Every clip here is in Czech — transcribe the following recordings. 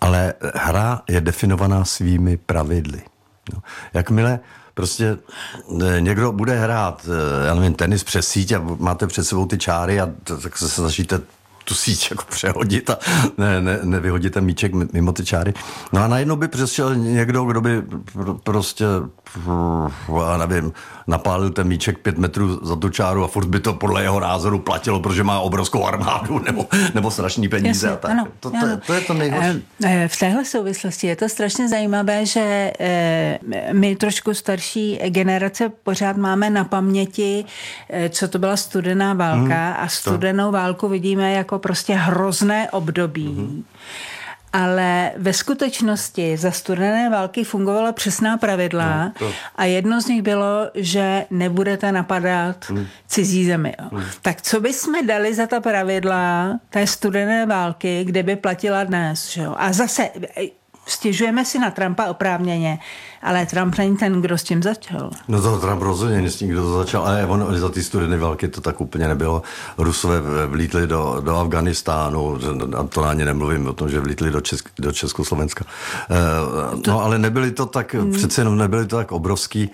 Ale hra je definovaná svými pravidly. No. Jakmile prostě někdo bude hrát, já nevím, tenis přes síť a máte před sebou ty čáry a tak se snažíte tu síť jako přehodit a nevyhodit ten míček mimo ty čáry. No a najednou by přešel někdo, kdo by prostě, já nevím, napálil ten míček 5 metrů za tu čáru a furt by to podle jeho názoru platilo, protože má obrovskou armádu nebo strašný peníze. Jasně, a tak. Ano, to je to nejhorší. V téhle souvislosti je to strašně zajímavé, že my trošku starší generace pořád máme na paměti, co to byla studená válka a studenou válku vidíme jako prostě hrozné období. Ale ve skutečnosti za studené války fungovala přesná pravidla a jedno z nich bylo, že nebudete napadat cizí zemi. Tak co bychom dali za ta pravidla té studené války, kde by platila dnes? Že? A zase stěžujeme si na Trumpa oprávněně, ale Trump není ten, kdo s tím začal. No to Trump rozhodně není s tím, kdo to začal, ale on za ty studené války to tak úplně nebylo. Rusové vlítli do Afganistánu, a to ani nemluvím o tom, že vlítli do Československa. No ale nebyly to tak, přece jenom nebyly to tak obrovský,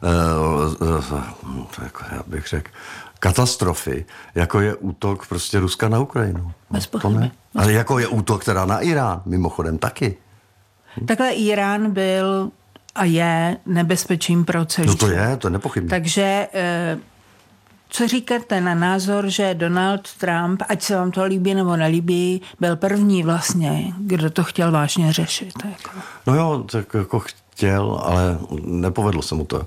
já bych řekl, katastrofy, jako je útok prostě Ruska na Ukrajinu. Bez pochyby. Ale jako je útok teda na Irán, mimochodem taky. Takhle Irán byl a je nebezpečím pro celý. No to je nepochybné. Takže co říkáte na názor, že Donald Trump, ať se vám to líbí nebo nelíbí, byl první vlastně, kdo to chtěl vážně řešit? Jako. No jo, tak jako chtěl, ale nepovedlo se mu to.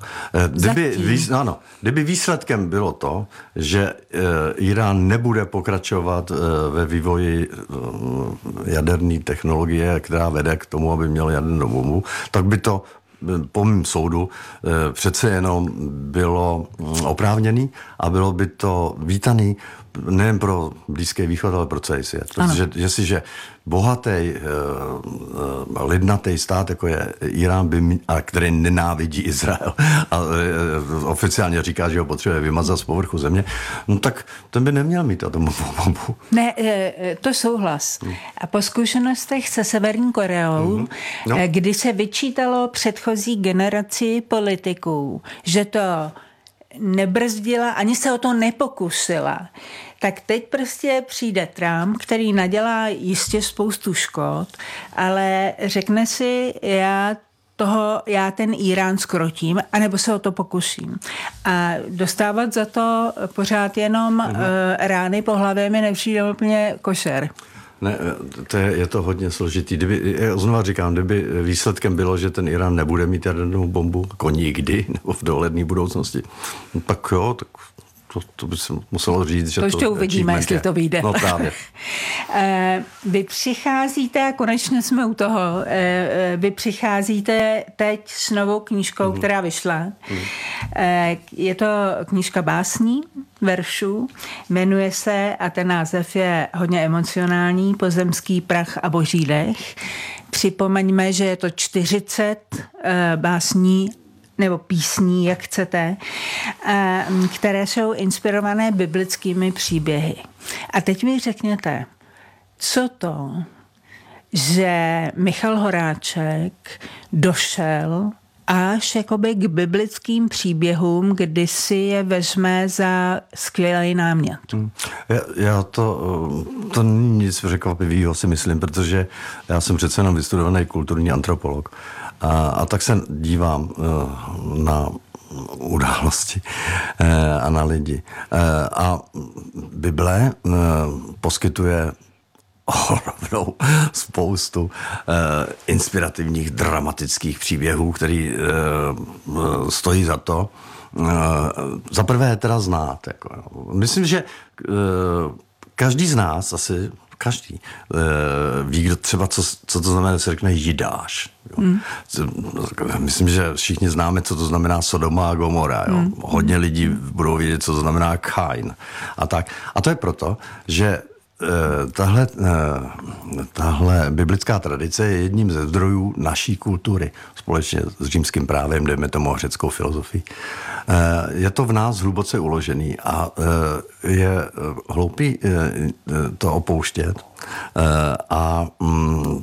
Kdyby výsledkem bylo to, že Irán nebude pokračovat ve vývoji jaderné technologie, která vede k tomu, aby měl jadernou bombu, tak by to po mém soudu přece jenom bylo oprávněný a bylo by to vítaný nejen pro Blízký východ, ale pro celý svět. Protože jestliže bohatý, lidnatý stát, jako je Irán, a který nenávidí Izrael a oficiálně říká, že ho potřebuje vymazat z povrchu země, no tak ten by neměl mít atomovou bombu. Ne, to souhlas. A po zkušenostech se Severní Koreou, kdy se vyčítalo předchozí generaci politiků, že to nebrzdila, ani se o to nepokusila. Tak teď prostě přijde Trump, který nadělá jistě spoustu škod, ale řekne si, já ten Irán skrotím, anebo se o to pokusím. A dostávat za to pořád jenom rány po hlavě mi nepřijde úplně košer. Ne, je to hodně složitý. Znovu říkám, kdyby výsledkem bylo, že ten Irán nebude mít jadernou bombu, jako nikdy, nebo v dohledné budoucnosti, tak jo, tak to by se muselo říct, že to ještě uvidíme, jestli to vyjde. No právě. Vy přicházíte, a konečně jsme u toho, vy přicházíte teď s novou knížkou, která vyšla. Je to knížka básní, veršů, jmenuje se, a ten název je hodně emocionální, Pozemský prach a boží dech. Připomeňme, že je to 40 básní nebo písní, jak chcete, které jsou inspirované biblickými příběhy. A teď mi řekněte, co to, že Michal Horáček došel až jakoby k biblickým příběhům, kdy si je vezme za skvělý námět. To není nic překvapivého, si myslím, protože já jsem přece jenom vystudovaný kulturní antropolog. A tak se dívám na události a na lidi. A Bible poskytuje ohromnou spoustu inspirativních, dramatických příběhů, který stojí za to. Za prvé teda znát. Jako. Myslím, že každý z nás asi ví, kdo třeba, co to znamená, se řekne Jidáš. Myslím, že všichni známe, co to znamená Sodoma a Gomora. Jo. Hodně lidí budou vědět, co to znamená Kain. A tak. A to je proto, že tahle biblická tradice je jedním ze zdrojů naší kultury, společně s římským právem, dejme tomu řeckou filozofii. Je to v nás hluboce uložený a je hloupý to opouštět. A